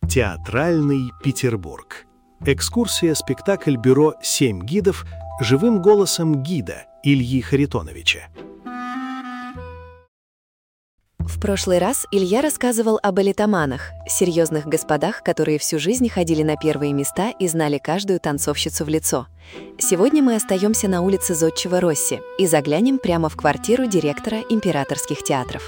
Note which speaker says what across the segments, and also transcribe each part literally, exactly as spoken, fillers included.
Speaker 1: Театральный Петербург. Экскурсия-спектакль бюро «Семь гидов» живым голосом гида Ильи Харитоновича.
Speaker 2: В прошлый раз Илья рассказывал об элитоманах, серьезных господах, которые всю жизнь ходили на первые места и знали каждую танцовщицу в лицо. Сегодня мы остаемся на улице Зодчего Росси и заглянем прямо в квартиру директора императорских театров.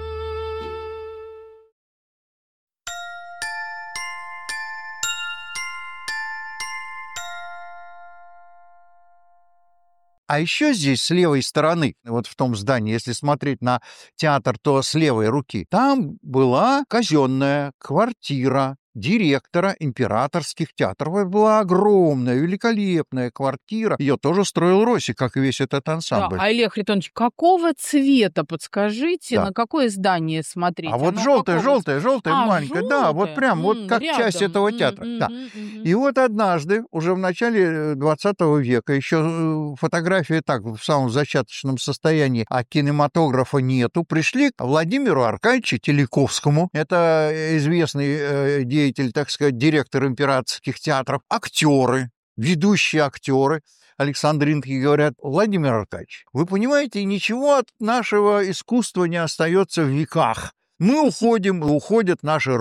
Speaker 3: А еще здесь с левой стороны, вот в том здании, если смотреть на театр, то с левой руки, там была казенная квартира директора императорских театров. Это была огромная, великолепная квартира. Ее тоже строил Росси, как и весь этот ансамбль.
Speaker 4: Да, а Илья Харитонович, какого цвета, подскажите,
Speaker 3: Да.
Speaker 4: на какое здание смотреть?
Speaker 3: А вот
Speaker 4: Оно
Speaker 3: желтое,
Speaker 4: какого-
Speaker 3: желтое, желтое,
Speaker 4: А,
Speaker 3: маленькое, да, вот
Speaker 4: желтое?
Speaker 3: прям, вот
Speaker 4: М,
Speaker 3: как
Speaker 4: рядом.
Speaker 3: часть этого
Speaker 4: М,
Speaker 3: театра,
Speaker 4: мгм,
Speaker 3: да.
Speaker 4: мгм.
Speaker 3: И вот однажды, уже в начале двадцатого века, еще фотографии так, в самом зачаточном состоянии, а кинематографа нету, пришли к Владимиру Аркадьевичу Теляковскому, это известный э, деятель, так сказать, директор императорских театров, актеры, ведущие актеры, Александринки, говорят: Владимир Аркадьевич, вы понимаете, ничего от нашего искусства не остается в веках. Мы уходим, и уходят наши